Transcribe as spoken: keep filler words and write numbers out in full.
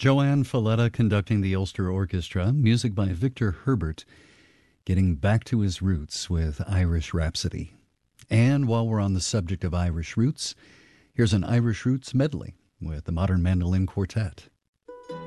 Joanne Falletta conducting the Ulster Orchestra, music by Victor Herbert, getting back to his roots with Irish Rhapsody. And while we're on the subject of Irish roots, here's an Irish Roots medley with the Modern Mandolin Quartet.